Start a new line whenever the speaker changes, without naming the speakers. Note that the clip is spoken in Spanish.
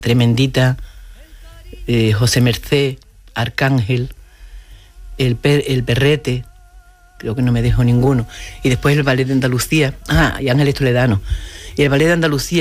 Tremendita, José Mercé, Arcángel, el Perrete, creo que no me dejo ninguno, y después el ballet de Andalucía, y Ángeles Toledano, y el ballet de Andalucía,